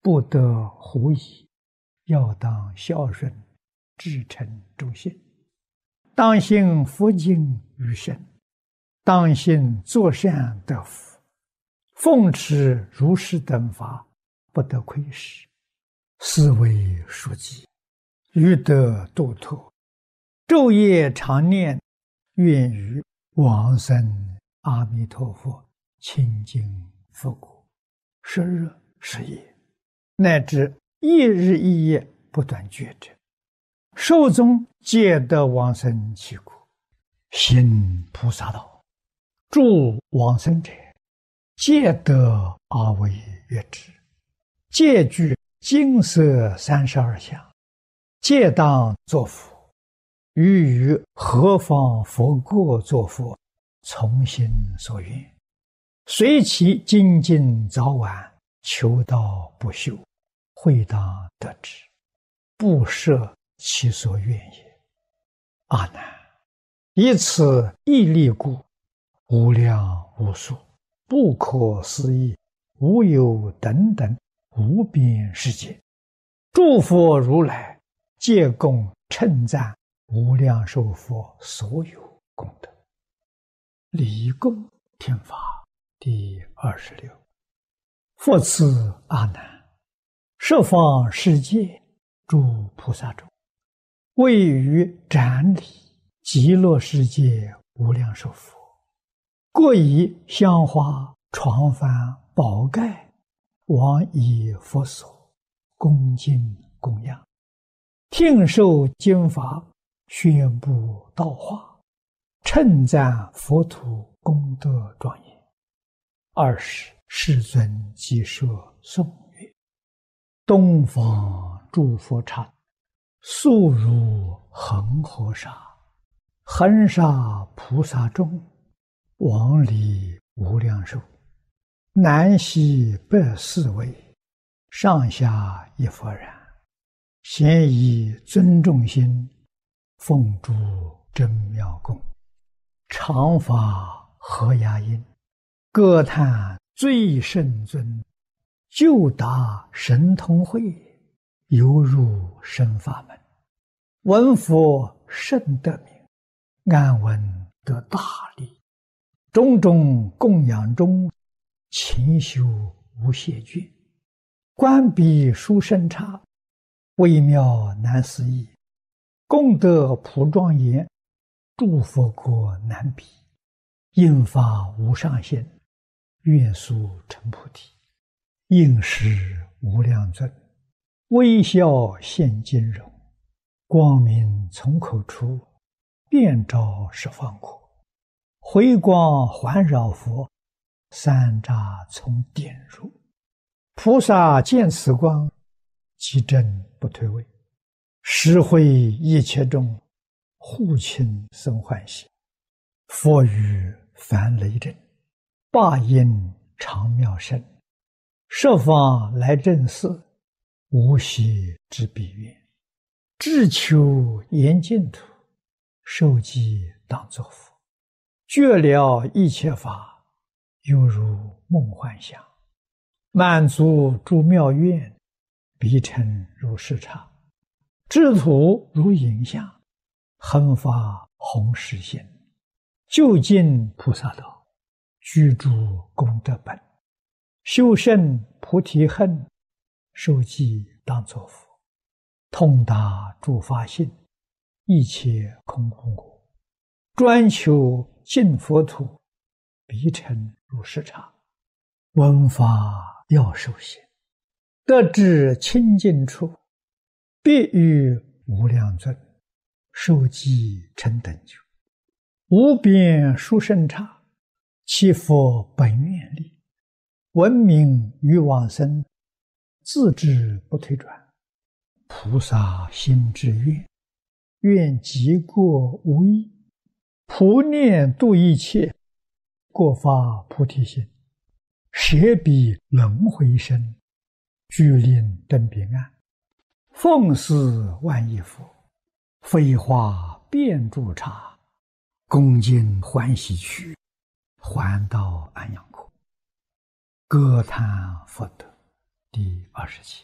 不得狐疑，要当孝顺，至诚忠信。当信佛经于身，当信作善得福，奉持如是等法，不得亏失，是为书记，欲得度脱，昼夜常念，愿与往生阿弥陀佛清净佛国，时日时夜，乃至一日一夜不断觉者，寿终皆得往生其国，行菩萨道，助往生者，皆得阿惟越致，皆具金色32相，皆当作佛，于何方佛国作佛，从心所愿，随其精进早晚，求道不休，会当得之，不设其所愿也。阿难，以此一力故，无量无数，不可思议，无有等等无边世界，诸佛如来皆共称赞无量寿佛所有功德。离供听法第26。复次阿难，十方世界诸菩萨中，位于展礼极乐世界无量寿佛，各以香花、床幡、宝盖往以佛所，恭敬供养，听受经法，宣布道化，称赞佛土功德庄严。20世尊即说颂曰：东方诸佛刹，速如恒河沙，恒沙菩萨众，往礼无量寿，南西北四围，上下一佛然，咸以尊重心，奉诸真妙供，常发和雅音，歌叹最圣尊，就达神通慧，犹入深法门，闻佛甚得名，安闻得大利，种种供养中，勤修无懈倦，观彼殊胜刹，微妙难思议，功德普庄严，诸佛国难比，应发无上限，愿速成菩提，应时无量尊，微笑现金容，光明从口出，遍照十方国，回光环绕佛，三匝从点入，菩萨见此光，即正不退位，实会一切众，护亲生欢喜。佛语梵雷震，霸音长妙声，十方来正寺，无息之彼愿，志求严净土，受记当作佛，觉了一切法，犹如梦幻想，满足诸妙愿，彼成如是刹，智土如影像，恒发弘誓心，究竟菩萨道，居住功德本，修胜菩提恨，受记当作佛，通达诸法性，一切空无我，专求净佛土，彼成如是刹，闻法要受行，得至清净处，必与无量尊，受记成等觉，无边殊胜刹，其佛本愿力，闻名于往生，自知不退转，菩萨心之愿，愿极过无异，普念度一切，过发菩提心，舍彼轮回身，具令登彼岸，奉事万亿佛，飞花遍诸刹，恭敬欢喜去，还到安阳国，歌叹佛德， 第20集。